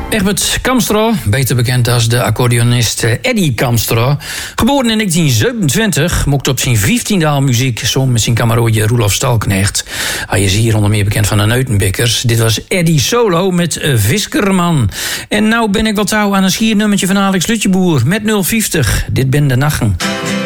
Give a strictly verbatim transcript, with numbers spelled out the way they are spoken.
Herbert Kamstra, beter bekend als de accordeonist Eddie Kamstra. Geboren in negentien zevenentwintig, mocht op zijn vijftiende al muziek samen met zijn kameraadje Roelof Stalknecht. Hij is hier onder meer bekend van de Neutenbikkers. Dit was Eddie Solo met Viskerman. En nou ben ik wat touw aan een schiernummertje van Alex Lutjeboer met nul vijftig. Dit ben de nachten.